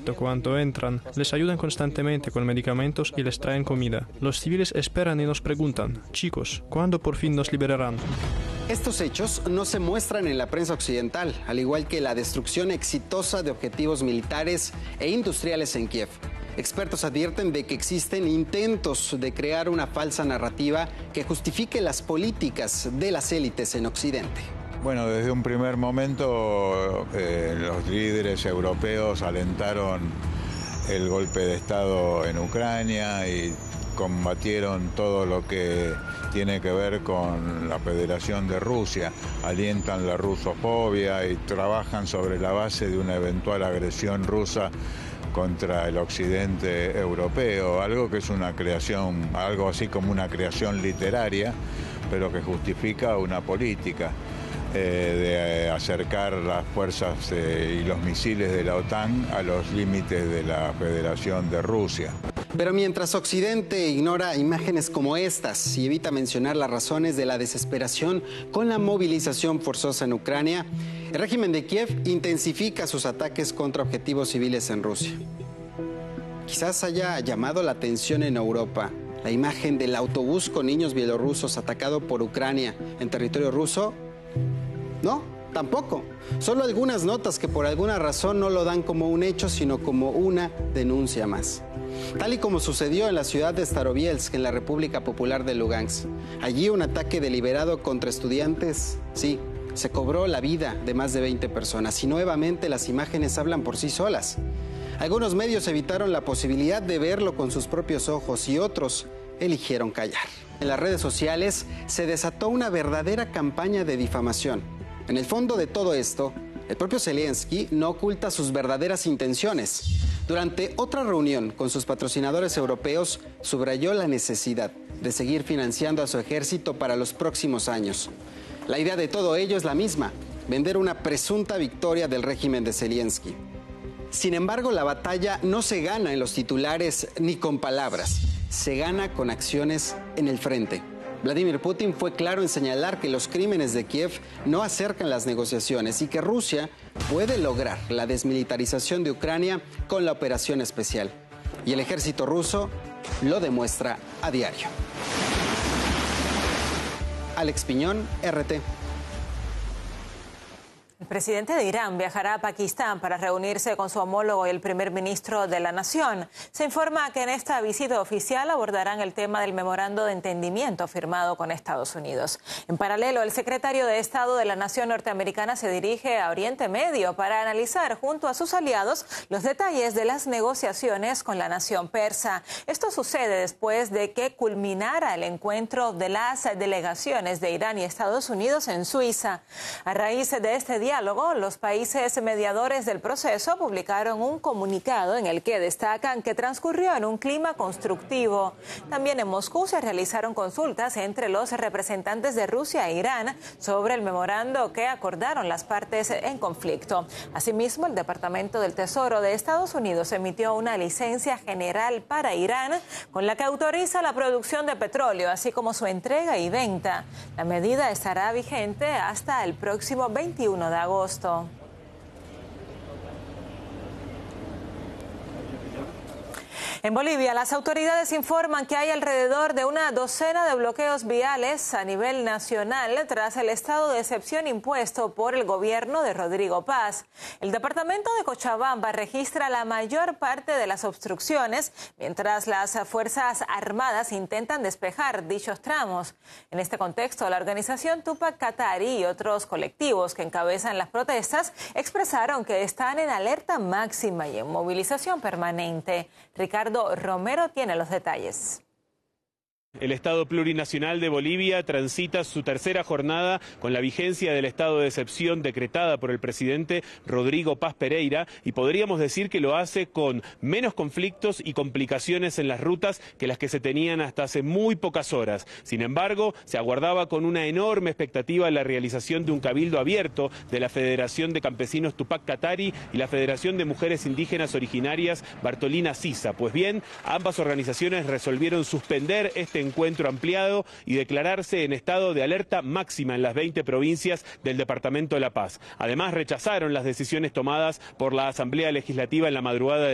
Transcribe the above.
ejército cuando entran, les ayudan constantemente con medicamentos y les traen comida. Los civiles esperan y nos preguntan, chicos, ¿cuándo por fin nos liberarán? Estos hechos no se muestran en la prensa occidental, al igual que la destrucción exitosa de objetivos militares e industriales en Kiev. Expertos advierten de que existen intentos de crear una falsa narrativa que justifique las políticas de las élites en Occidente. Bueno, desde un primer momento los líderes europeos alentaron el golpe de Estado en Ucrania y combatieron todo lo que tiene que ver con la Federación de Rusia, alientan la rusofobia y trabajan sobre la base de una eventual agresión rusa contra el occidente europeo, algo que es una creación, algo así como una creación literaria, pero que justifica una política de acercar las fuerzas y los misiles de la OTAN a los límites de la Federación de Rusia. Pero mientras Occidente ignora imágenes como estas y evita mencionar las razones de la desesperación con la movilización forzosa en Ucrania, el régimen de Kiev intensifica sus ataques contra objetivos civiles en Rusia. Quizás haya llamado la atención en Europa la imagen del autobús con niños bielorrusos atacado por Ucrania en territorio ruso. No, tampoco. Solo algunas notas que por alguna razón no lo dan como un hecho, sino como una denuncia más. Tal y como sucedió en la ciudad de Starobielsk, en la República Popular de Lugansk. Allí un ataque deliberado contra estudiantes, sí, se cobró la vida de más de 20 personas y nuevamente las imágenes hablan por sí solas. Algunos medios evitaron la posibilidad de verlo con sus propios ojos y otros eligieron callar. En las redes sociales se desató una verdadera campaña de difamación. En el fondo de todo esto, el propio Zelensky no oculta sus verdaderas intenciones. Durante otra reunión con sus patrocinadores europeos, subrayó la necesidad de seguir financiando a su ejército para los próximos años. La idea de todo ello es la misma, vender una presunta victoria del régimen de Zelensky. Sin embargo, la batalla no se gana en los titulares ni con palabras, se gana con acciones en el frente. Vladimir Putin fue claro en señalar que los crímenes de Kiev no acercan las negociaciones y que Rusia puede lograr la desmilitarización de Ucrania con la operación especial. Y el ejército ruso lo demuestra a diario. Alex Piñón, RT. El presidente de Irán viajará a Pakistán para reunirse con su homólogo y el primer ministro de la nación. Se informa que en esta visita oficial abordarán el tema del memorando de entendimiento firmado con Estados Unidos. En paralelo, el secretario de Estado de la nación norteamericana se dirige a Oriente Medio para analizar junto a sus aliados los detalles de las negociaciones con la nación persa. Esto sucede después de que culminara el encuentro de las delegaciones de Irán y Estados Unidos en Suiza. A raíz de este diálogo, los países mediadores del proceso publicaron un comunicado en el que destacan que transcurrió en un clima constructivo. También en Moscú se realizaron consultas entre los representantes de Rusia e Irán sobre el memorando que acordaron las partes en conflicto. Asimismo, el Departamento del Tesoro de Estados Unidos emitió una licencia general para Irán con la que autoriza la producción de petróleo, así como su entrega y venta. La medida estará vigente hasta el próximo 21 de agosto. En Bolivia, las autoridades informan que hay alrededor de una docena de bloqueos viales a nivel nacional tras el estado de excepción impuesto por el gobierno de Rodrigo Paz. El departamento de Cochabamba registra la mayor parte de las obstrucciones, mientras las Fuerzas Armadas intentan despejar dichos tramos. En este contexto, la organización Tupac Katari y otros colectivos que encabezan las protestas expresaron que están en alerta máxima y en movilización permanente. Ricardo Romero tiene los detalles. El Estado Plurinacional de Bolivia transita su tercera jornada con la vigencia del estado de excepción decretada por el presidente Rodrigo Paz Pereira y podríamos decir que lo hace con menos conflictos y complicaciones en las rutas que las que se tenían hasta hace muy pocas horas. Sin embargo, se aguardaba con una enorme expectativa la realización de un cabildo abierto de la Federación de Campesinos Tupac Katari y la Federación de Mujeres Indígenas Originarias Bartolina Sisa. Pues bien, ambas organizaciones resolvieron suspender este encuentro ampliado y declararse en estado de alerta máxima en las 20 provincias del Departamento de La Paz. Además, rechazaron las decisiones tomadas por la Asamblea Legislativa en la madrugada del